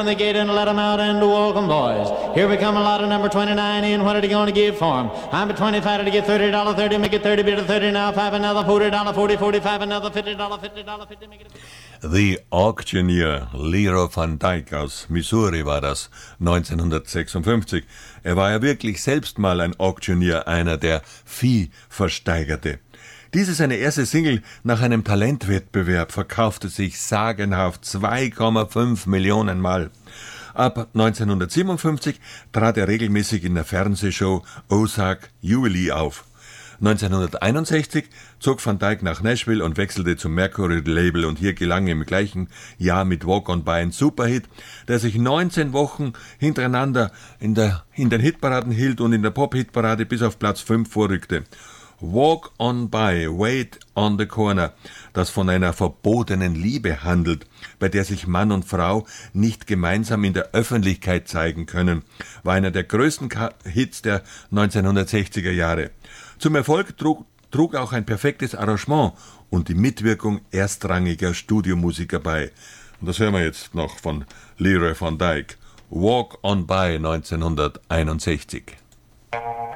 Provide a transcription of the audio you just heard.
The gate and let 'em out and welcome, boys. Here we come a lot of number 29 in. What are they going to give for 'em? I'm a 25 to get $30, 30, make it 30, bit of 30 now, 5, another $40, 40, 45, another $50, $50, 50, make it The Auctioneer, Leroy Van Dyke aus Missouri war das, 1956. Er war ja wirklich selbst mal ein Auctioneer, einer, der Vieh versteigerte. Diese seine erste Single nach einem Talentwettbewerb verkaufte sich sagenhaft 2,5 Millionen Mal. Ab 1957 trat er regelmäßig in der Fernsehshow Ozark Jubilee auf. 1961 zog Van Dyke nach Nashville und wechselte zum Mercury-Label und hier gelang im gleichen Jahr mit Walk On By ein Superhit, der sich 19 Wochen hintereinander in den Hitparaden hielt und in der Pop-Hitparade bis auf Platz 5 vorrückte. Walk On By, Wait on the Corner, das von einer verbotenen Liebe handelt, bei der sich Mann und Frau nicht gemeinsam in der Öffentlichkeit zeigen können, war einer der größten Hits der 1960er Jahre. Zum Erfolg trug auch ein perfektes Arrangement und die Mitwirkung erstrangiger Studiomusiker bei. Und das hören wir jetzt noch von Leroy Van Dyke. Walk On By 1961.